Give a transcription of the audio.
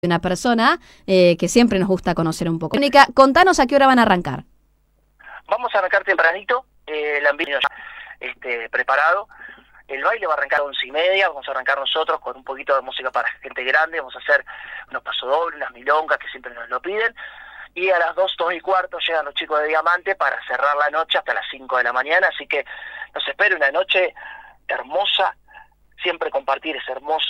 Una persona que siempre nos gusta conocer un poco. Mónica, contanos a qué hora van a arrancar. Vamos a arrancar tempranito, el ambiente ya preparado. El baile va a arrancar a 11:30, vamos a arrancar nosotros con un poquito de música para gente grande, vamos a hacer unos pasodobles, unas milongas que siempre nos lo piden. Y a las 2:15 llegan los chicos de Diamante para cerrar la noche hasta las 5 de la mañana, así que nos espera una noche hermosa. Siempre compartir es hermoso.